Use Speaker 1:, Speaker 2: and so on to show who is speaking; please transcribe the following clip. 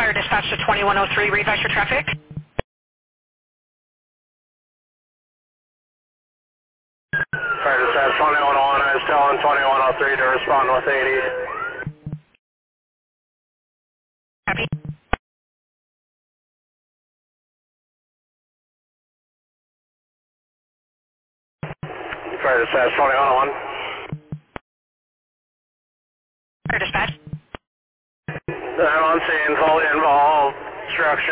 Speaker 1: Fire dispatch to 2103, readvise your traffic.
Speaker 2: Fire dispatch 2101, I was telling 2103 to respond with 80.
Speaker 1: Copy.
Speaker 2: Fire dispatch 2101.
Speaker 1: Fire dispatch.
Speaker 2: I'm on scene, fully involved, structure.